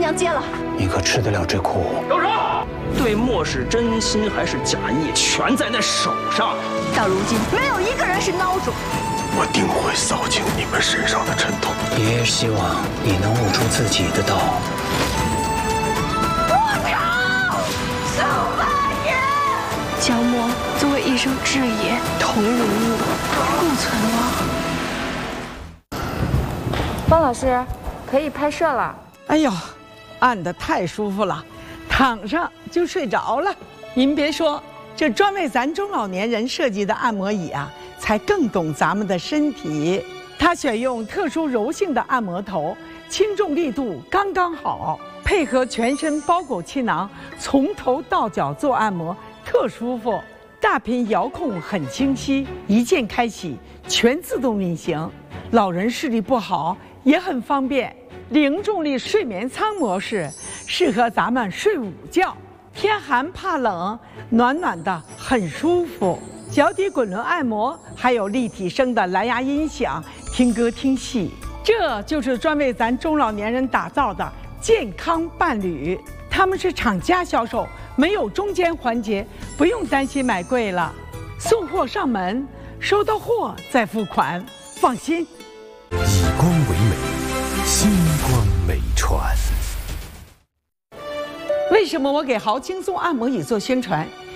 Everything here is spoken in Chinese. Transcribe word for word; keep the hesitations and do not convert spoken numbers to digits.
娘接了。 你可吃得了这苦？ 住手！对莫是真心还是假意，全在那手上。 到如今，没有一个人是孬种。 我定会扫清你们身上的尘土。 爷爷希望你能悟出自己的道。 不成，受八爷！ 江魔作为一生挚也，同如物，共存亡。 方老师，可以拍摄了。 哎呦，按得太舒服了，躺上就睡着了。您别说，这专为咱中老年人设计的按摩椅啊，才更懂咱们的身体。它选用特殊柔性的按摩头，轻重力度刚刚好，配合全身包裹气囊，从头到脚做按摩特舒服。大屏遥控很清晰，一键开启，全自动运行。老人视力不好也很方便。零重力睡眠舱模式适合咱们睡午觉，天寒怕冷，暖暖的很舒服。脚底滚轮按摩，还有立体声的蓝牙音响，听歌听戏。这就是专为咱中老年人打造的健康伴侣。他们是厂家销售，没有中间环节，不用担心买贵了。送货上门，收到货再付款，放心。 以光为美，星光美传。 为什么我给豪轻松按摩椅做宣传？